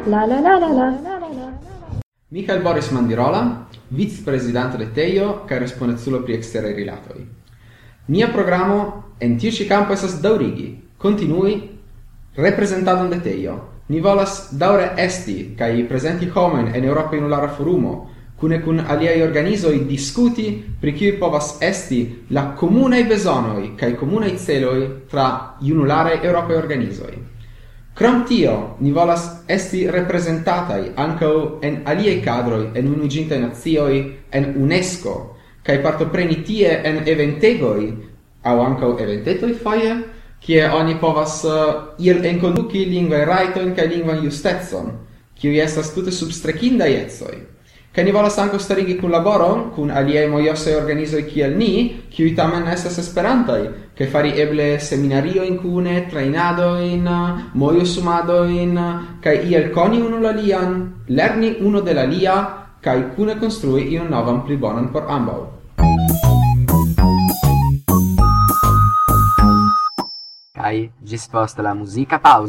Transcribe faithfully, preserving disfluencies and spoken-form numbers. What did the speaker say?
La la la la la. Michael Boris Mandirola, vice-presidente de Teio, kaj respondeculo pri eksteraj rilatoj. Nia programo en tiu ĉi kampo estas daŭrigi, kontinui reprezentadon de Teio. Ni volas daŭre esti kaj prezenti homojn en Eŭropa Junulara Forumo, kune kun aliaj organizoj diskuti pri kiuj povas esti la komunaj bezonoj kaj komunaj celoj tra junularaj eŭropaj organizoj. Krom tio, ni volas esti reprezentataj ankaŭ en aliaj kadroj en Unuiĝintaj Nacioj, en UNESCO, kaj partopreni tie en eventegoj aŭ ankaŭ eventetoj foje, kie oni povas uh, iel enkonduki lingvaj rajtojn kaj lingvan justecon, kiuj estas tute substrekindaj ecoj. Kaj ni volas ankaŭ starigi kunlaboron kun aliaj mojosaj organizoj kiel ni, kiuj tamen estas esperantaj, kaj fari eble seminariojn kune, trejnadojn, mojosumadojn, kaj iel koni unu la lian, lerni uno de la lia, kaj kune konstrui iun novan pli bonan por ambaŭ. Kaj ĝis post la muzika paŭzo.